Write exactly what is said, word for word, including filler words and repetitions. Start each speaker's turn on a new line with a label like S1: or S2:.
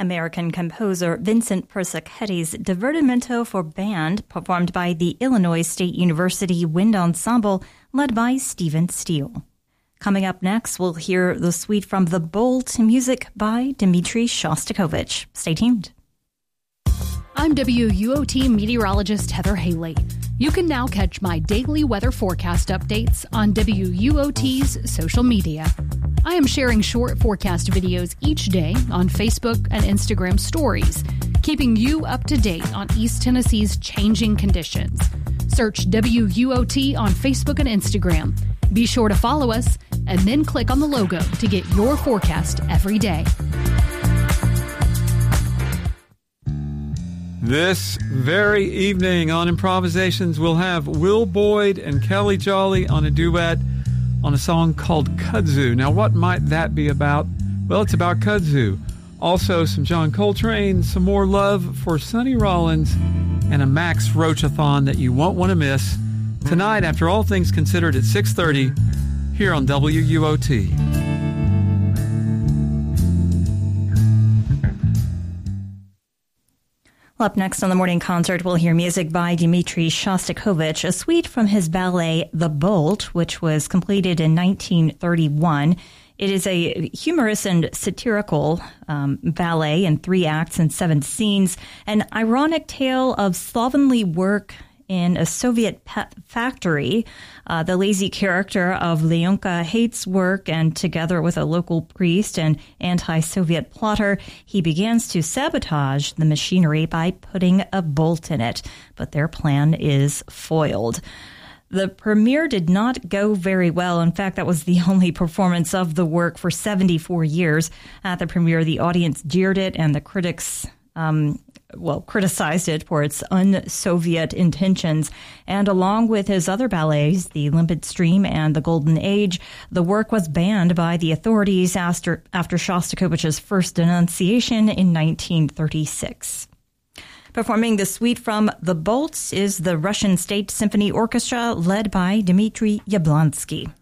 S1: American composer Vincent Persichetti's Divertimento for Band, performed by the Illinois State University Wind Ensemble, led by Stephen Steele. Coming up next, we'll hear the suite from The Bolt, music by Dmitri Shostakovich. Stay tuned.
S2: I'm W U O T meteorologist Heather Haley. You can now catch my daily weather forecast updates on W U O T's social media. I am sharing short forecast videos each day on Facebook and Instagram stories, keeping you up to date on East Tennessee's changing conditions. Search W U O T on Facebook and Instagram. Be sure to follow us and then click on the logo to get your forecast every day.
S3: This very evening on Improvisations, we'll have Will Boyd and Kelly Jolly on a duet on a song called Kudzu. Now, what might that be about? Well, it's about kudzu. Also, some John Coltrane, some more love for Sonny Rollins, and a Max Roach-a-thon that you won't want to miss tonight, after All Things Considered, at six thirty here on W U O T.
S1: Up next on the morning concert, we'll hear music by Dmitri Shostakovich, a suite from his ballet The Bolt, which was completed in nineteen thirty-one. It is a humorous and satirical um, ballet in three acts and seven scenes, an ironic tale of slovenly work in a Soviet pet factory. Uh, the lazy character of Leonka hates work, and together with a local priest and anti-Soviet plotter, he begins to sabotage the machinery by putting a bolt in it. But their plan is foiled. The premiere did not go very well. In fact, that was the only performance of the work for seventy-four years. At the premiere, the audience jeered it, and the critics um well, criticized it for its un-Soviet intentions. And along with his other ballets, The Limpid Stream and The Golden Age, the work was banned by the authorities after, after Shostakovich's first denunciation in nineteen thirty-six. Performing the suite from The Bolt is the Russian State Symphony Orchestra, led by Dmitry Yablonsky.